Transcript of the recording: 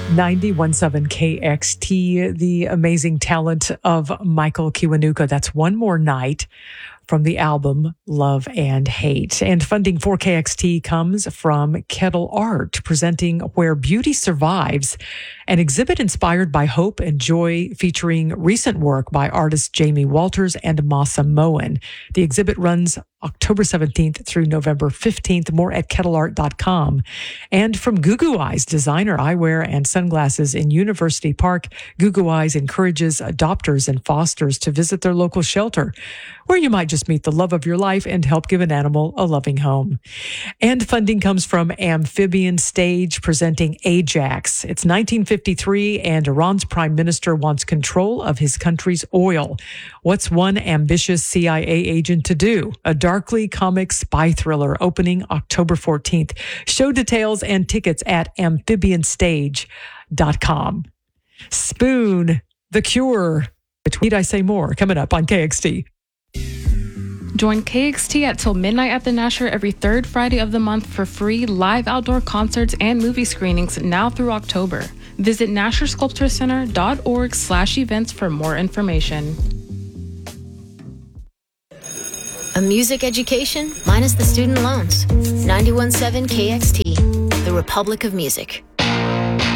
91.7 KXT, the amazing talent of Michael Kiwanuka. That's One More Night from the album Love and Hate. And funding for KXT comes from Kettle Art, presenting Where Beauty Survives, an exhibit inspired by hope and joy featuring recent work by artists Jamie Walters and Masa Moen. The exhibit runs October 17th through November 15th. More at kettleart.com. And from Gugu Eyes, designer eyewear and sunglasses in University Park, Gugu Eyes encourages adopters and fosters to visit their local shelter, where you might just meet the love of your life and help give an animal a loving home. And funding comes from Amphibian Stage, presenting Ajax. It's 1953, and Iran's prime minister wants control of his country's oil. What's one ambitious CIA agent to do? A darkly comic spy thriller opening October 14th. Show details and tickets at amphibianstage.com. Spoon, The Cure. Need I say more? Coming up on KXT. Join KXT at Till Midnight at the Nasher every third Friday of the month for free live outdoor concerts and movie screenings now through October. Visit NasherSculptorCenter.org/events for more information. A music education minus the student loans. 91.7 KXT, the Republic of Music.